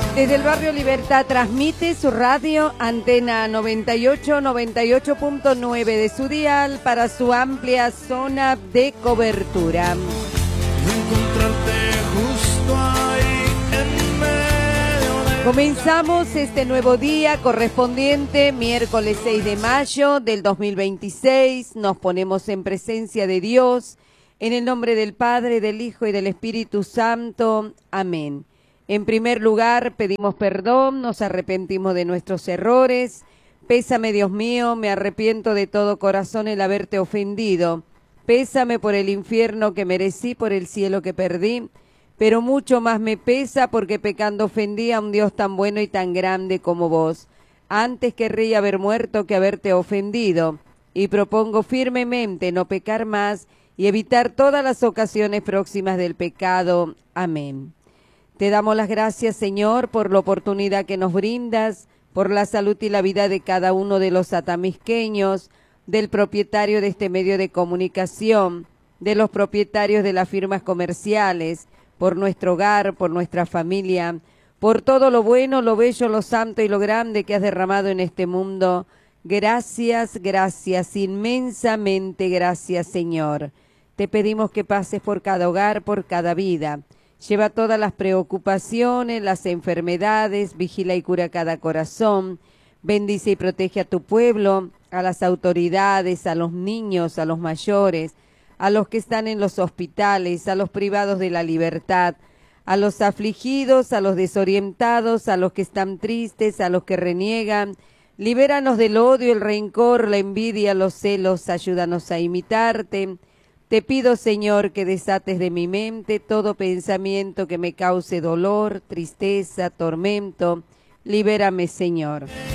Desde el barrio Libertad transmite su radio Antena 98.9 de su dial para su amplia zona de cobertura. Comenzamos este nuevo día correspondiente miércoles 6 de mayo del 2026. Nos ponemos en presencia de Dios en el nombre del Padre, del Hijo y del Espíritu Santo. Amén. En primer lugar, pedimos perdón, nos arrepentimos de nuestros errores. Pésame, Dios mío, me arrepiento de todo corazón el haberte ofendido. Pésame por el infierno que merecí, por el cielo que perdí. Pero mucho más me pesa porque pecando ofendí a un Dios tan bueno y tan grande como vos. Antes querría haber muerto que haberte ofendido. Y propongo firmemente no pecar más y evitar todas las ocasiones próximas del pecado. Amén. Te damos las gracias, Señor, por la oportunidad que nos brindas, por la salud y la vida de cada uno de los atamisqueños, del propietario de este medio de comunicación, de los propietarios de las firmas comerciales, por nuestro hogar, por nuestra familia, por todo lo bueno, lo bello, lo santo y lo grande que has derramado en este mundo. Gracias, gracias, inmensamente gracias, Señor. Te pedimos que pases por cada hogar, por cada vida. Lleva todas las preocupaciones, las enfermedades, vigila y cura cada corazón. Bendice y protege a tu pueblo, a las autoridades, a los niños, a los mayores, a los que están en los hospitales, a los privados de la libertad, a los afligidos, a los desorientados, a los que están tristes, a los que reniegan. Libéranos del odio, el rencor, la envidia, los celos, ayúdanos a imitarte. Te pido, Señor, que desates de mi mente todo pensamiento que me cause dolor, tristeza, tormento. Libérame, Señor.